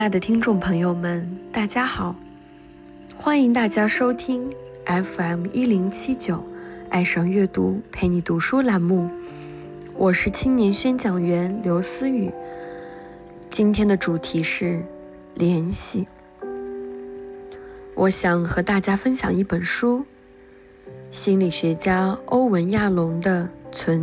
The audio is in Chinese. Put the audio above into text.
亲爱的听众朋友们，大家好，欢迎大家收听 FM1079爱上阅读陪你读书栏目，我是青年宣讲员刘思雨。今天的主题是联系。我想和大家分享一本书，心理学家欧文亚龙的《存